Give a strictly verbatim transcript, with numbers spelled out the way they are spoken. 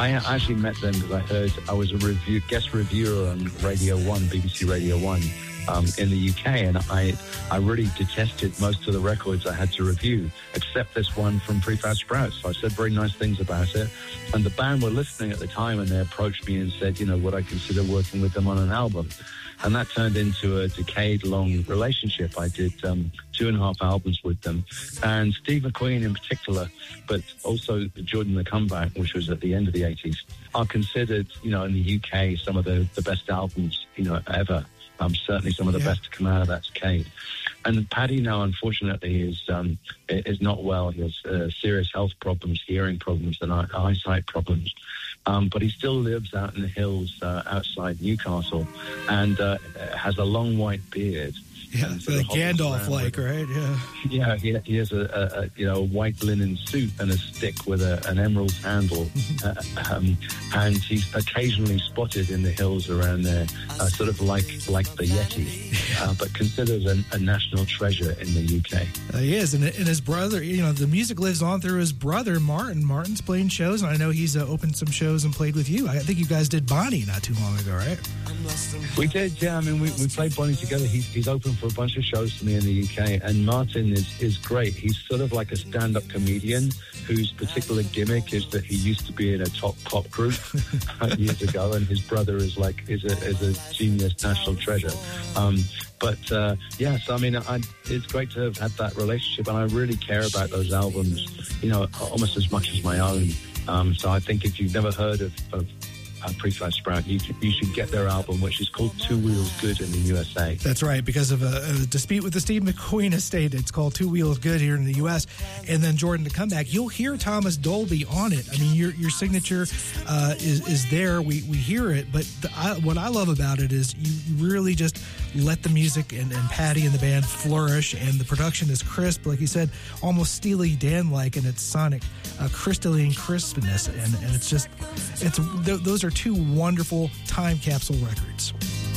I actually met them because I heard I was a review, guest reviewer on Radio one, B B C Radio one, um, in the U K, and I I really detested most of the records I had to review, except this one from Prefab Sprout. So I said very nice things about it, and the band were listening at the time, and they approached me and said, you know, would I consider working with them on an album? And that turned into a decade-long relationship. I did um, two and a half albums with them. And Steve McQueen in particular, but also Jordan the Comeback, which was at the end of the eighties, are considered, you know, in the U K, some of the, the best albums, you know, ever. Um, certainly some of the yeah. best to come out of that decade. And Paddy now, unfortunately, is um, is not well. He has uh, serious health problems, hearing problems, and eyesight problems. Um, but he still lives out in the hills uh, outside Newcastle, and uh, has a long white beard. Yeah, like Gandalf-like, right? Yeah, yeah. He, he has a, a, a you know a white linen suit and a stick with a, an emerald handle, uh, um, and he's occasionally spotted in the hills around there, uh, sort of like like the Yeti, uh, but considered a, a national treasure in the U K. Uh, he is, and, and his brother. You know, the music lives on through his brother Martin. Martin's playing shows, and I know he's uh, opened some shows and played with you. I think you guys did Bonnie not too long ago, right? We did, yeah. I mean, we, we played Bonnie together. He's, he's open for a bunch of shows for me in the U K, and Martin is, is great. He's sort of like a stand-up comedian whose particular gimmick is that he used to be in a top pop group years ago, and his brother is like is a is a genius national treasure. Um, but uh, yes, I mean, I, it's great to have had that relationship, and I really care about those albums, you know, almost as much as my own. Um, so I think if you've never heard of, of Uh, Prefab Sprout, you, you should get their album, which is called Two Wheels Good in the U S A. That's right, because of a, a dispute with the Steve McQueen estate. It's called Two Wheels Good here in the U S. And then Jordan the Comeback, you'll hear Thomas Dolby on it. I mean, your your signature uh, is is there. We we hear it, but the, I, what I love about it is you, you really just let the music and, and Paddy and the band flourish, and the production is crisp, like you said, almost Steely Dan-like in its sonic uh, crystalline crispness, and, and it's just it's th- those are two wonderful time capsule records.